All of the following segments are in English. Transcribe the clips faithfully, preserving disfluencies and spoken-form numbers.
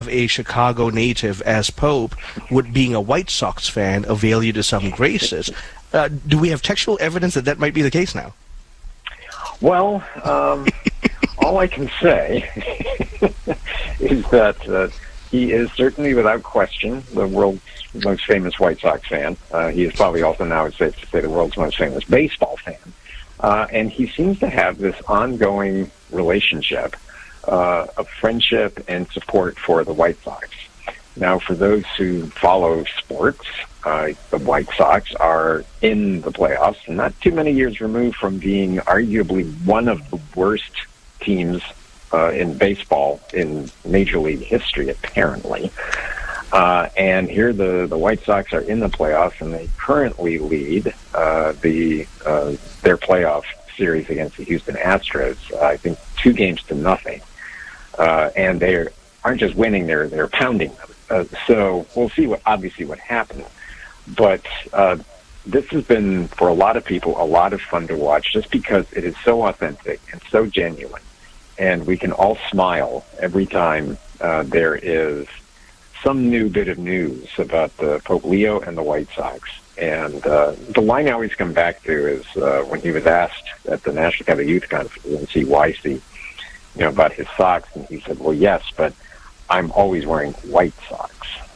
a Chicago native as Pope, would being a White Sox fan avail you to some graces? Uh, do we have textual evidence that that might be the case now? Well, um, all I can say is that uh, he is certainly, without question, the world's most famous White Sox fan. Uh, he is probably also now, it's safe to say, the world's most famous baseball fan. Uh, and he seems to have this ongoing relationship uh, of friendship and support for the White Sox. Now, for those who follow sports, uh, the White Sox are in the playoffs, not too many years removed from being arguably one of the worst teams uh, in baseball in Major League history, apparently. Uh, and here the, the White Sox are in the playoffs, and they currently lead uh, the uh, their playoff series against the Houston Astros, uh, I think two games to nothing. Uh, and they aren't just winning, they're, they're pounding them. Uh, so we'll see what obviously what happens. But uh, this has been, for a lot of people, a lot of fun to watch just because it is so authentic and so genuine. And we can all smile every time uh, there is some new bit of news about uh, Pope Leo and the White Sox. And uh, the line I always come back to is uh, when he was asked at the National Catholic Youth Conference in C Y C, you know, about his socks, and he said, well, yes, but I'm always wearing white socks.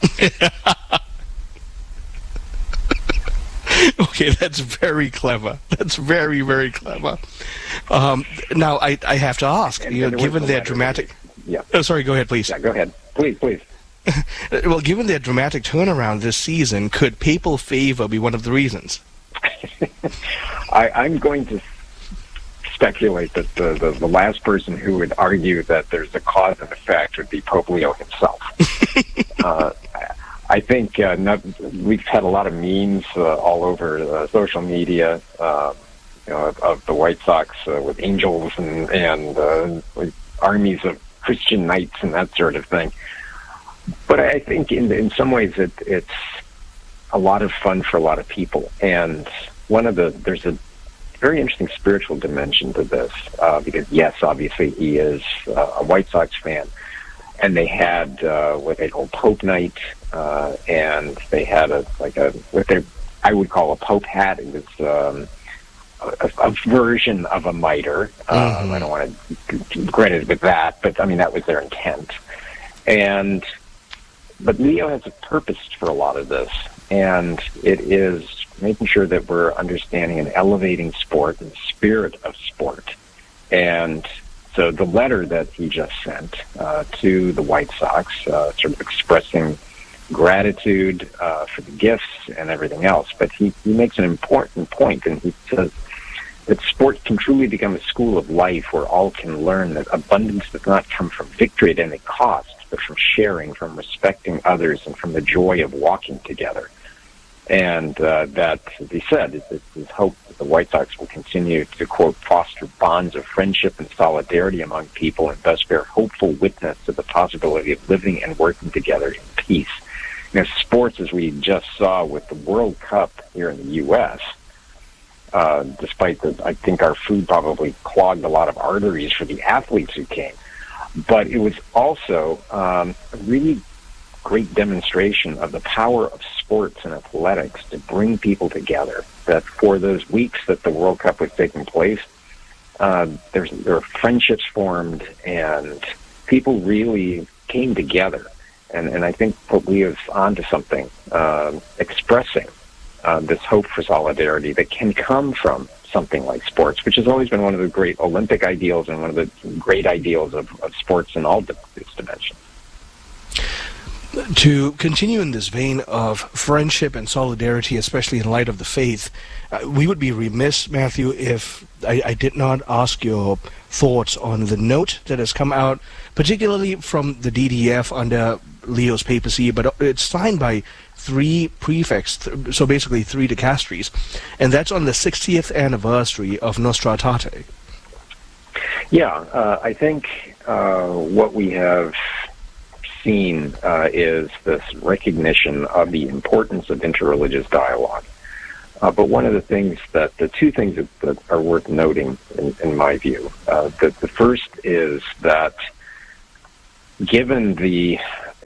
Okay, that's very clever. That's very, very clever. Um, now, I, I have to ask, And, you and know, given the their letter. dramatic... Yeah. Oh, sorry, go ahead, please. Yeah, go ahead. Please, please. Well, given their dramatic turnaround this season, could papal favor be one of the reasons? I, I'm going to speculate that the, the, the last person who would argue that there's a cause and effect would be Pope Leo himself. uh, I think uh, not, we've had a lot of memes uh, all over uh, social media, uh, you know, of, of the White Sox uh, with angels and, and uh, with armies of Christian knights and that sort of thing. But I think in in some ways it, it's a lot of fun for a lot of people. And one of the there's a very interesting spiritual dimension to this uh, because yes, obviously he is uh, a White Sox fan, and they had uh, what they call Pope Night, uh, and they had a like a what they I would call a Pope hat. It was um, a, a version of a mitre. Mm-hmm. Um, I don't want to be credited with that, but I mean that was their intent. And But Leo has a purpose for a lot of this, and it is making sure that we're understanding and elevating sport and the spirit of sport. And so the letter that he just sent uh, to the White Sox, uh, sort of expressing gratitude uh, for the gifts and everything else, but he, he makes an important point, and he says that sport can truly become a school of life where all can learn that abundance does not come from victory at any cost, but from sharing, from respecting others, and from the joy of walking together. And uh, that, as he said, it's his hope that the White Sox will continue to, quote, foster bonds of friendship and solidarity among people and thus bear hopeful witness to the possibility of living and working together in peace. You know, sports, as we just saw with the World Cup here in the U S, uh, despite that, I think our food probably clogged a lot of arteries for the athletes who came. But it was also um, a really great demonstration of the power of sports and athletics to bring people together. That for those weeks that the World Cup was taking place, uh, there's, there were friendships formed, and people really came together. And, and I think Pope Leo's onto something, uh, expressing uh, this hope for solidarity that can come from something like sports, which has always been one of the great Olympic ideals and one of the great ideals of, of sports in all its dimensions. To continue in this vein of friendship and solidarity, especially in light of the faith, uh, we would be remiss, Matthew, if I, I did not ask your thoughts on the note that has come out, particularly from the D D F under Leo's papacy, but it's signed by three prefects, th- so basically three dicasteries, and that's on the sixtieth anniversary of Nostra Aetate. Yeah, uh, I think uh, what we have seen uh, is this recognition of the importance of interreligious dialogue. Uh, but one of the things that, the two things that, that are worth noting, in, in my view, uh, that the first is that given the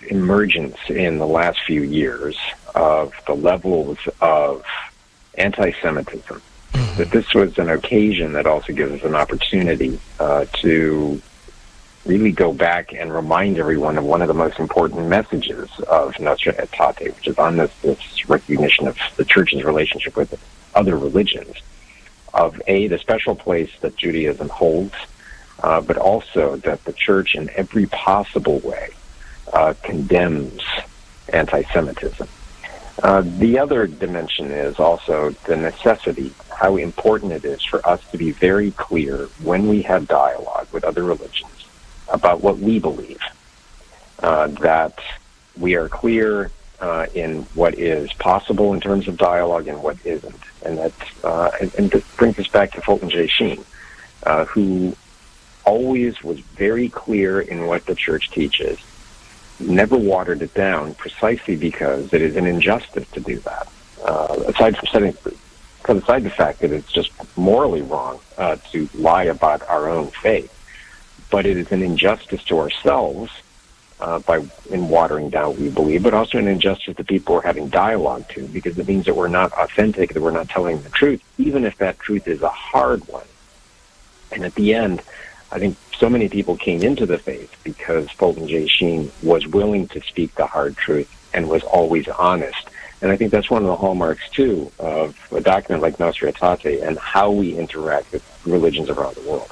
emergence in the last few years of the levels of anti-Semitism, mm-hmm. that this was an occasion that also gives us an opportunity uh, to really go back and remind everyone of one of the most important messages of Nostra Aetate, which is on this, this recognition of the Church's relationship with other religions, of A, the special place that Judaism holds, uh, but also that the Church in every possible way uh, condemns anti-Semitism. Uh, the other dimension is also the necessity, how important it is for us to be very clear when we have dialogue with other religions about what we believe, uh, that we are clear uh, in what is possible in terms of dialogue and what isn't. And that uh, and, and this brings us back to Fulton J. Sheen, uh, who always was very clear in what the Church teaches, never watered it down, precisely because it is an injustice to do that. Uh, aside from setting, set aside the fact that it's just morally wrong uh, to lie about our own faith, but it is an injustice to ourselves uh, by in watering down what we believe, but also an injustice to people we're having dialogue to, because it means that we're not authentic, that we're not telling the truth, even if that truth is a hard one. And at the end, I think so many people came into the faith because Fulton J. Sheen was willing to speak the hard truth and was always honest. And I think that's one of the hallmarks, too, of a document like Nostra Aetate and how we interact with religions around the world.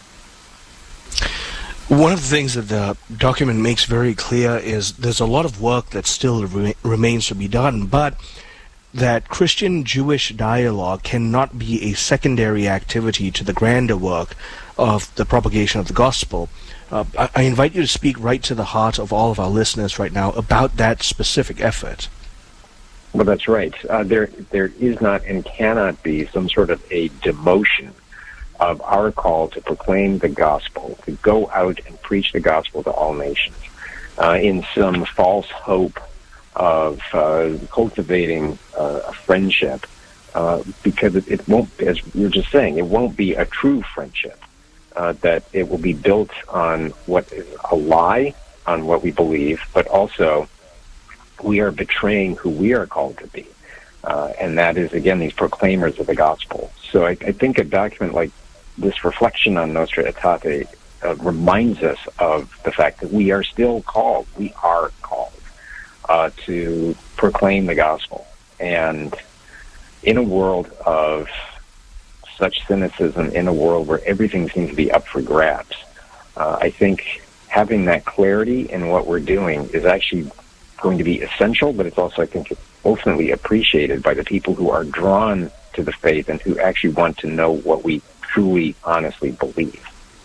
One of the things that the document makes very clear is there's a lot of work that still re- remains to be done, but that Christian-Jewish dialogue cannot be a secondary activity to the grander work of the propagation of the gospel. Uh, I, I invite you to speak right to the heart of all of our listeners right now about that specific effort. Well, that's right. Uh, there, there is not and cannot be some sort of a demotion of our call to proclaim the gospel, to go out and preach the gospel to all nations, uh, in some false hope of uh, cultivating uh, a friendship, uh, because it, it won't, as you were just saying, it won't be a true friendship, uh, that it will be built on what is a lie, on what we believe, but also we are betraying who we are called to be. Uh, and that is, again, these proclaimers of the gospel. So I, I think a document like this reflection on Nostra Aetate uh, reminds us of the fact that we are still called, we are called uh, to proclaim the gospel. And in a world of such cynicism, in a world where everything seems to be up for grabs, uh, I think having that clarity in what we're doing is actually going to be essential, but it's also, I think, ultimately appreciated by the people who are drawn to the faith and who actually want to know what we truly, honestly believe.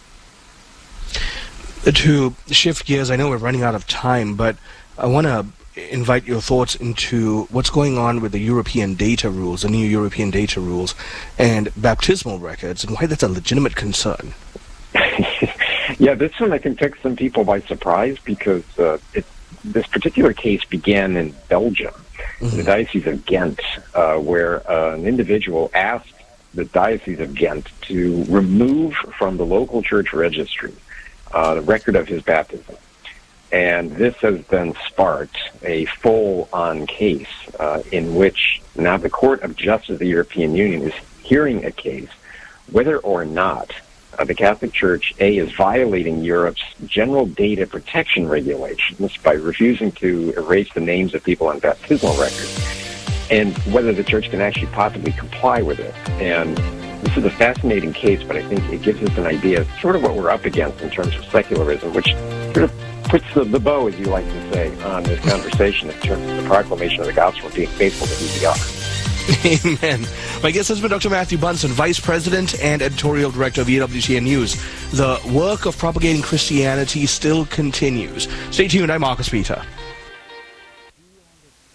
To shift gears, I know we're running out of time, but I want to invite your thoughts into what's going on with the European data rules, the new European data rules, and baptismal records, and why that's a legitimate concern. Yeah, this one I think took some people by surprise because uh, it, this particular case began in Belgium, mm-hmm. the Diocese of Ghent, uh, where uh, an individual asked the Diocese of Ghent to remove from the local church registry uh, the record of his baptism. And this has then sparked a full-on case uh, in which now the Court of Justice of the European Union is hearing a case whether or not uh, the Catholic Church, A, is violating Europe's general data protection regulations by refusing to erase the names of people on baptismal records, and whether the Church can actually possibly comply with it. And this is a fascinating case, but I think it gives us an idea of sort of what we're up against in terms of secularism, which sort of puts the, the bow, as you like to say, on this conversation in terms of the proclamation of the gospel and being faithful to who we are. Amen. My guest has been Doctor Matthew Bunson, Vice President and Editorial Director of E W T N News. The work of propagating Christianity still continues. Stay tuned. I'm Marcus Peter.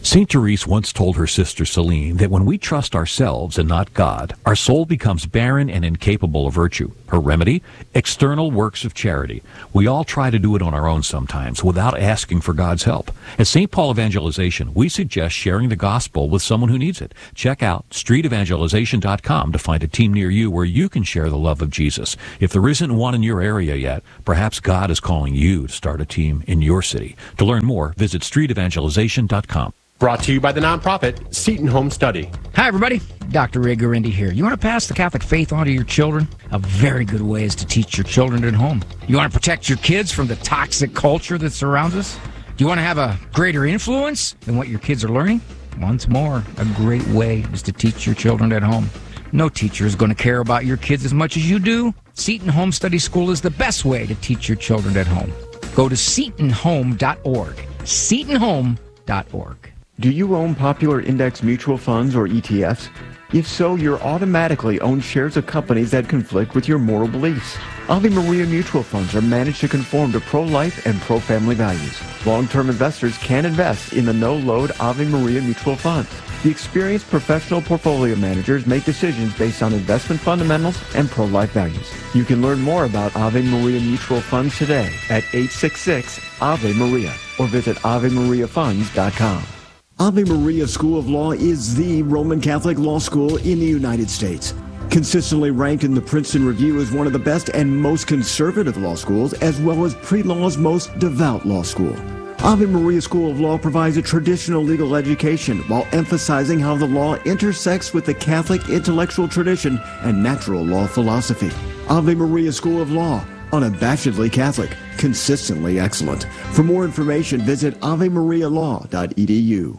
Saint Therese once told her sister Celine that when we trust ourselves and not God, our soul becomes barren and incapable of virtue. Her remedy? External works of charity. We all try to do it on our own sometimes without asking for God's help. At Saint Paul Evangelization, we suggest sharing the gospel with someone who needs it. Check out street evangelization dot com to find a team near you where you can share the love of Jesus. If there isn't one in your area yet, perhaps God is calling you to start a team in your city. To learn more, visit street evangelization dot com. Brought to you by the nonprofit Seton Home Study. Hi, everybody. Doctor Ray Garindi here. You want to pass the Catholic faith on to your children? A very good way is to teach your children at home. You want to protect your kids from the toxic culture that surrounds us? Do you want to have a greater influence than what your kids are learning? Once more, a great way is to teach your children at home. No teacher is going to care about your kids as much as you do. Seton Home Study School is the best way to teach your children at home. Go to seton home dot org. seton home dot org. Do you own popular index mutual funds or E T Fs? If so, you're automatically own shares of companies that conflict with your moral beliefs. Ave Maria mutual funds are managed to conform to pro-life and pro-family values. Long-term investors can invest in the no-load Ave Maria mutual funds. The experienced professional portfolio managers make decisions based on investment fundamentals and pro-life values. You can learn more about Ave Maria mutual funds today at eight six six Ave Maria or visit ave maria funds dot com. Ave Maria School of Law is the Roman Catholic law school in the United States. Consistently ranked in the Princeton Review as one of the best and most conservative law schools, as well as pre-law's most devout law school. Ave Maria School of Law provides a traditional legal education while emphasizing how the law intersects with the Catholic intellectual tradition and natural law philosophy. Ave Maria School of Law, unabashedly Catholic, consistently excellent. For more information, visit ave maria law dot e d u.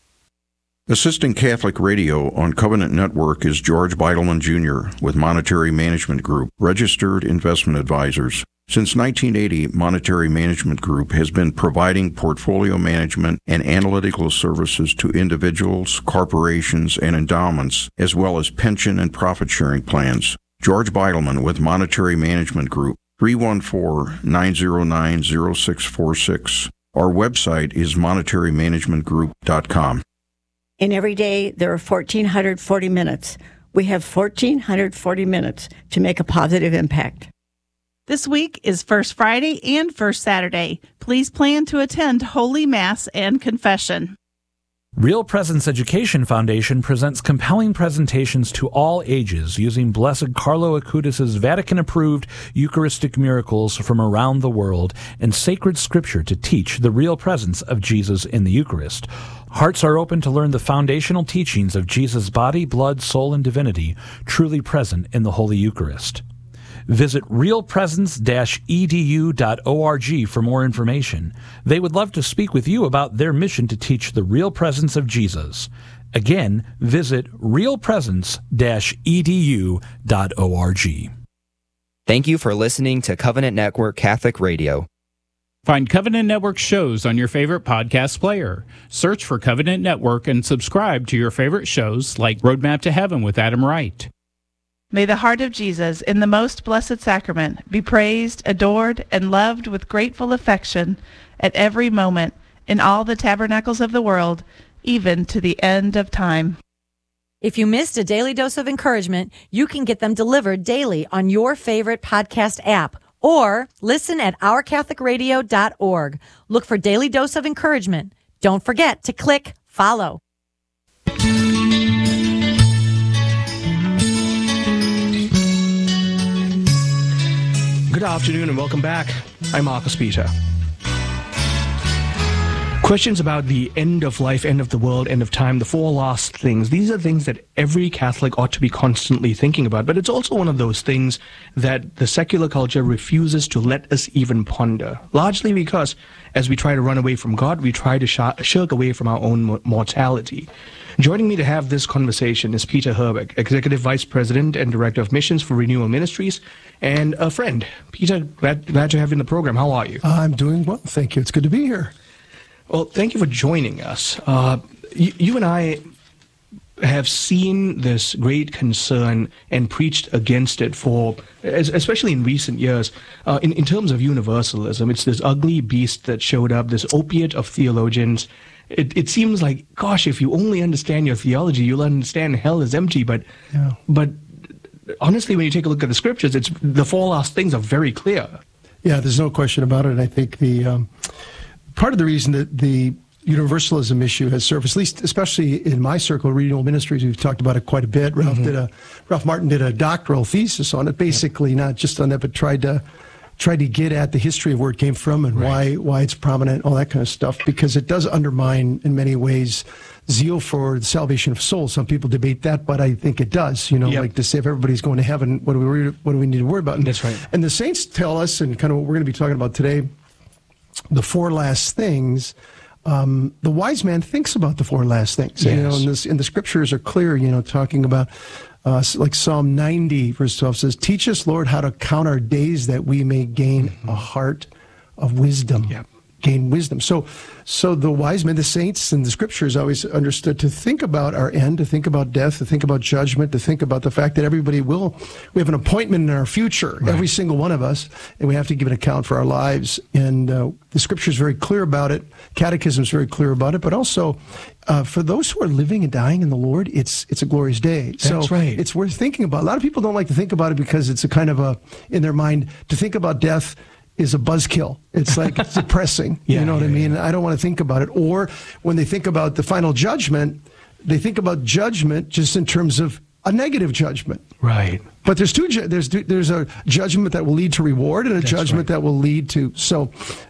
Assisting Catholic Radio on Covenant Network is George Beidelman Junior with Monetary Management Group, registered investment advisors. Since nineteen eighty, Monetary Management Group has been providing portfolio management and analytical services to individuals, corporations, and endowments, as well as pension and profit-sharing plans. George Beidelman with Monetary Management Group, three one four, nine zero nine, zero six four six. Our website is monetary management group dot com. And every day there are one thousand four hundred forty minutes. We have one thousand four hundred forty minutes to make a positive impact. This week is First Friday and First Saturday. Please plan to attend Holy Mass and Confession. Real Presence Education Foundation presents compelling presentations to all ages using Blessed Carlo Acutis' Vatican-approved Eucharistic miracles from around the world and sacred scripture to teach the real presence of Jesus in the Eucharist. Hearts are open to learn the foundational teachings of Jesus' body, blood, soul, and divinity truly present in the Holy Eucharist. Visit real presence dash e d u dot org for more information. They would love to speak with you about their mission to teach the real presence of Jesus. Again, visit real presence dash e d u dot org. Thank you for listening to Covenant Network Catholic Radio. Find Covenant Network shows on your favorite podcast player. Search for Covenant Network and subscribe to your favorite shows like Roadmap to Heaven with Adam Wright. May the heart of Jesus in the most blessed sacrament be praised, adored, and loved with grateful affection at every moment in all the tabernacles of the world, even to the end of time. If you missed a daily dose of encouragement, you can get them delivered daily on your favorite podcast app or listen at our catholic radio dot org. Look for Daily Dose of Encouragement. Don't forget to click follow. Good afternoon and welcome back. I'm Marcus Peter. Questions about the end of life, end of the world, end of time, the four last things. These are things that every Catholic ought to be constantly thinking about. But it's also one of those things that the secular culture refuses to let us even ponder. Largely because as we try to run away from God, we try to sh- shirk away from our own mortality. Joining me to have this conversation is Peter Herbeck, Executive Vice President and Director of Missions for Renewal Ministries, and a friend. Peter, glad, glad to have you in the program. How are you? I'm doing well, thank you. It's good to be here. Well, thank you for joining us. Uh, you, you and I have seen this great concern and preached against it for, especially in recent years, uh, in, in terms of universalism. It's this ugly beast that showed up, this opiate of theologians. It, it seems like, gosh, if you only understand your theology, you'll understand hell is empty. But, yeah. but honestly, when you take a look at the scriptures, it's the four last things are very clear. Yeah, there's no question about it. I think the um, part of the reason that the universalism issue has surfaced, at least especially in my circle, Renewal Ministries, we've talked about it quite a bit. Ralph mm-hmm. did a Ralph Martin did a doctoral thesis on it, basically yep. not just on that, but tried to tried to get at the history of where it came from and right. why why it's prominent, all that kind of stuff, because it does undermine in many ways zeal for the salvation of souls. Some people debate that, but I think it does. You know, yep. like to say if everybody's going to heaven, what do we what do we need to worry about? And, That's right. And the saints tell us, and kind of what we're going to be talking about today, the four last things. Um, the wise man thinks about the four last things. Yes. You know, and, this, and the scriptures are clear, you know, talking about, uh, like Psalm ninety, verse twelve says, teach us, Lord, how to count our days that we may gain mm-hmm. a heart of wisdom. Yep. Gain wisdom. So, so the wise men, the saints, and the scriptures always understood to think about our end, to think about death, to think about judgment, to think about the fact that everybody will, we have an appointment in our future, right. every single one of us, and we have to give an account for our lives. And uh, the scripture is very clear about it. Catechism is very clear about it. But also, uh, for those who are living and dying in the Lord, it's it's a glorious day. That's so right. It's worth thinking about. A lot of people don't like to think about it because it's a kind of a, in their mind, to think about death is a buzzkill. It's like it's depressing. yeah, you know what yeah, I mean? Yeah. I don't want to think about it. Or when they think about the final judgment, they think about judgment just in terms of a negative judgment. Right. But there's two. Ju- there's there's a judgment that will lead to reward and a That's judgment right. that will lead to. So,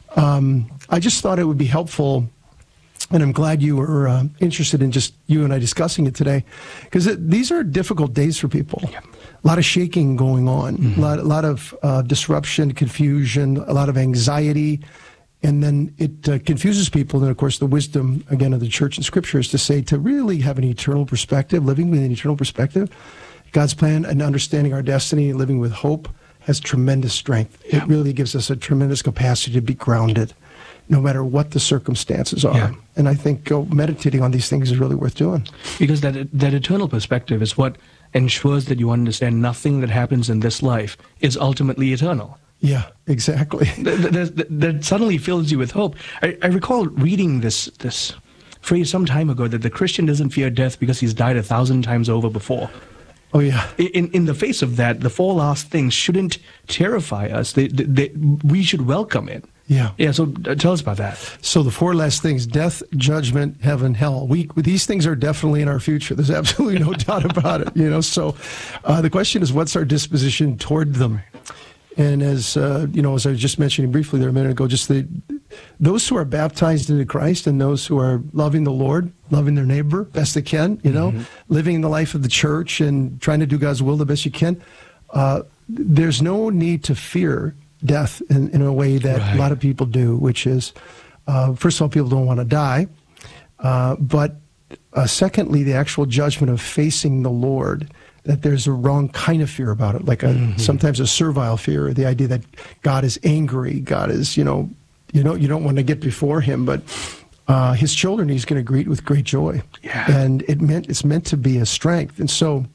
um, I just thought it would be helpful. And I'm glad you were uh, interested in just you and I discussing it today, because these are difficult days for people. Yeah. A lot of shaking going on, mm-hmm. a lot, a lot of uh, disruption, confusion, a lot of anxiety, and then it uh, confuses people. And of course, the wisdom again of the church and scripture is to say to really have an eternal perspective, living with an eternal perspective, God's plan and understanding our destiny, living with hope has tremendous strength. Yeah. It really gives us a tremendous capacity to be grounded, no matter what the circumstances are. Yeah. And I think uh, meditating on these things is really worth doing. Because that that eternal perspective is what ensures that you understand nothing that happens in this life is ultimately eternal. Yeah, exactly. that, that, that suddenly fills you with hope. I, I recall reading this this phrase some time ago that the Christian doesn't fear death because he's died a thousand times over before. Oh, yeah. In in the face of that, the four last things shouldn't terrify us. They, they, they, we should welcome it. Yeah. Yeah, so uh, tell us about that. So the four last things, death, judgment, heaven, hell. We These things are definitely in our future. There's absolutely no doubt about it. You know. So uh, the question is, what's our disposition toward them? And as, uh, you know, as I was just mentioning briefly there a minute ago, just the those who are baptized into Christ and those who are loving the Lord, loving their neighbor best they can, you know, mm-hmm. living the life of the church and trying to do God's will the best you can, uh, there's no need to fear death in, in a way that right. a lot of people do, which is, uh, first of all, people don't want to die, uh, but uh, secondly, the actual judgment of facing the Lord, that there's a wrong kind of fear about it, like a, mm-hmm. sometimes a servile fear, the idea that God is angry, God is, you know, you know, you don't want to get before him, but uh, his children he's going to greet with great joy. Yeah. And it meant it's meant to be a strength. And so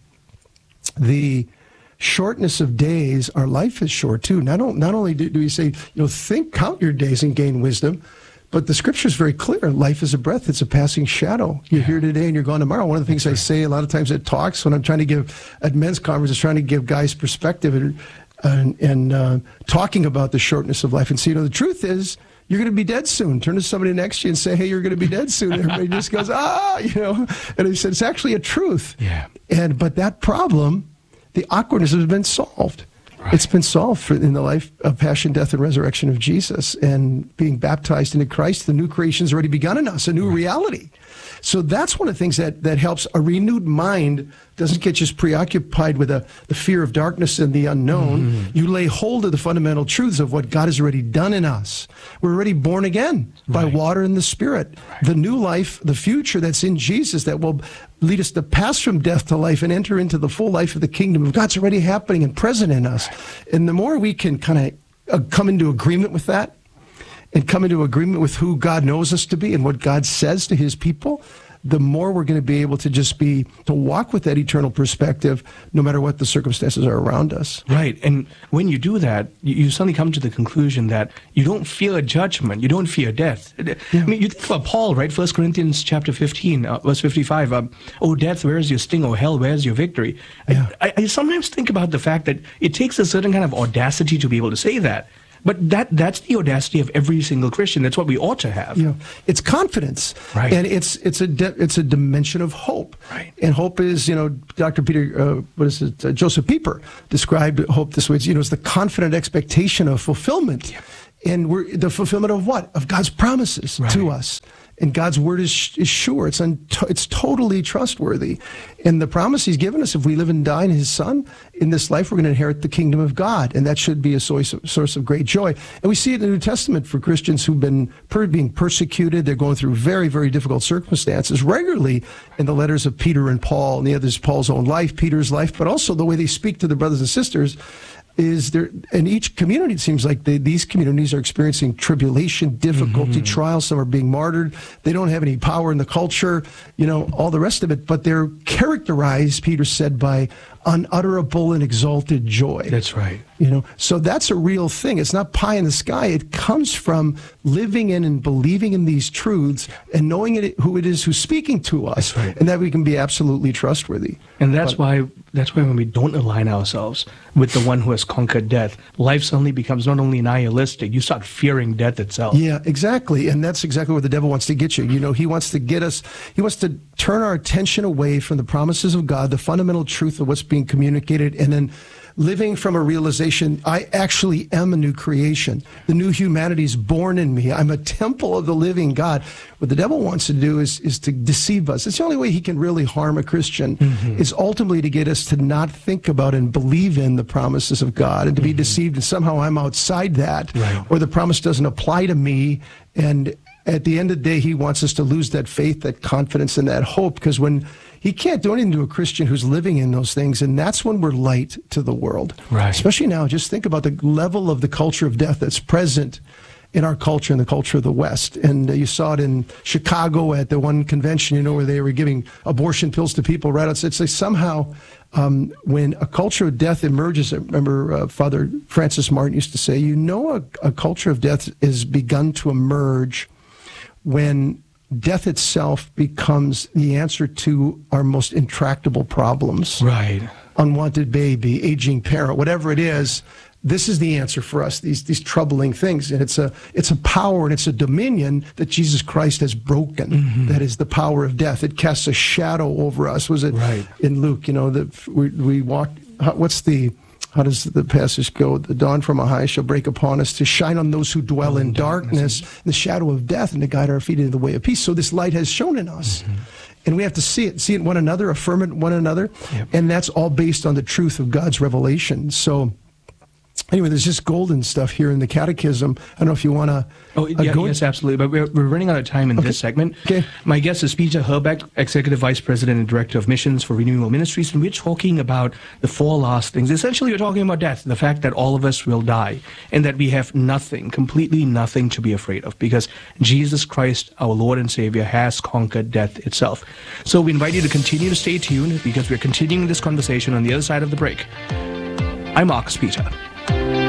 the shortness of days, our life is short too. Not, not only do, do we say, you know, think, count your days and gain wisdom, but the scripture is very clear. Life is a breath. It's a passing shadow. You're yeah. here today and you're gone tomorrow. One of the things That's I right. say a lot of times at talks when I'm trying to give, at men's conferences, trying to give guys perspective and, and, and uh, talking about the shortness of life. And so, you know, the truth is, you're going to be dead soon. Turn to somebody next to you and say, hey, you're going to be dead soon. Everybody just goes, ah, you know. And he said, it's actually a truth. Yeah. And but that problem, the awkwardness has been solved. Right. It's been solved for, in the life of passion, death, and resurrection of Jesus. And being baptized into Christ, the new creation has already begun in us, a new right. reality. So that's one of the things that, that helps. A renewed mind doesn't get just preoccupied with a, the fear of darkness and the unknown. Mm-hmm. You lay hold of the fundamental truths of what God has already done in us. We're already born again by right. water and the Spirit. Right. The new life, the future that's in Jesus that will lead us to pass from death to life and enter into the full life of the kingdom of God's already happening and present in us. Right. And the more we can kind of uh, come into agreement with that, and come into agreement with who God knows us to be and what God says to his people, the more we're going to be able to just be, to walk with that eternal perspective, no matter what the circumstances are around us. Right. And when you do that, you, you suddenly come to the conclusion that you don't fear judgment. You don't fear death. Yeah. I mean, you think about Paul, right? First Corinthians chapter fifteen, uh, verse fifty-five. Um, oh, death, where is your sting? Oh, hell, where is your victory? Yeah. I, I sometimes think about the fact that it takes a certain kind of audacity to be able to say that. But that that's the audacity of every single Christian. That's what we ought to have. Yeah, it's confidence, right? And it's it's a di- it's a dimension of hope, right? And hope is, you know, Doctor Peter, uh, what is it? Uh, Joseph Pieper described hope this way. It's, you know, it's the confident expectation of fulfillment, yeah. And we're the fulfillment of what? Of God's promises right. to us. And God's word is, is sure. It's un, it's totally trustworthy. And the promise he's given us, if we live and die in his son, in this life, we're going to inherit the kingdom of God. And that should be a source of, source of great joy. And we see it in the New Testament for Christians who've been per, being persecuted. They're going through very, very difficult circumstances regularly in the letters of Peter and Paul, and the others, Paul's own life, Peter's life, but also the way they speak to their brothers and sisters. Is there in each community? It seems like they, these communities are experiencing tribulation, difficulty, mm-hmm. trials. Some are being martyred. They don't have any power in the culture, you know, all the rest of it. But they're characterized, Peter said, by unutterable and exalted joy. That's right. You know, so that's a real thing. It's not pie in the sky. It comes from living in and believing in these truths and knowing it, who it is who's speaking to us, that's right. And that we can be absolutely trustworthy. And that's but, why that's why when we don't align ourselves with the one who has conquered death, life suddenly becomes not only nihilistic, you start fearing death itself. Yeah, exactly. And that's exactly where the devil wants to get you. You know, he wants to get us, he wants to turn our attention away from the promises of God, the fundamental truth of what's being communicated, and then living from a realization, I actually am a new creation. The new humanity is born in me. I'm a temple of the living God. What the devil wants to do is, is to deceive us. It's the only way he can really harm a Christian, mm-hmm. is ultimately to get us to not think about and believe in the promises of God, and to mm-hmm. be deceived and somehow I'm outside that, right. or the promise doesn't apply to me. And at the end of the day, he wants us to lose that faith, that confidence, and that hope, because when he can't do anything to a Christian who's living in those things, and that's when we're light to the world. Right. Especially now, just think about the level of the culture of death that's present in our culture and the culture of the West. And uh, you saw it in Chicago at the one convention, you know, where they were giving abortion pills to people right outside. It's like somehow um, when a culture of death emerges, I remember uh, Father Francis Martin used to say, you know, a, a culture of death has begun to emerge when death itself becomes the answer to our most intractable problems. Right. Unwanted baby, aging parent, whatever it is, this is the answer for us, these these troubling things. And it's a it's a power and it's a dominion that Jesus Christ has broken. Mm-hmm. That is the power of death. It casts a shadow over us. Was it right. in Luke, you know, that we, we walk, what's the... How does the passage go? The dawn from on high shall break upon us to shine on those who dwell in darkness, darkness, the shadow of death, and to guide our feet into the way of peace. So this light has shone in us. Mm-hmm. And we have to see it, see it in one another, affirm it in one another. Yep. And that's all based on the truth of God's revelation. So anyway, there's just golden stuff here in the catechism. I don't know if you want to... Oh, yeah, uh, yes, absolutely. But we're, we're running out of time in okay. this segment. Okay. My guest is Peter Herbeck, Executive Vice President and Director of Missions for Renewal Ministries, and we're talking about the four last things. Essentially, we're talking about death, the fact that all of us will die, and that we have nothing, completely nothing to be afraid of, because Jesus Christ, our Lord and Savior, has conquered death itself. So we invite you to continue to stay tuned, because we're continuing this conversation on the other side of the break. I'm Marcus Peter.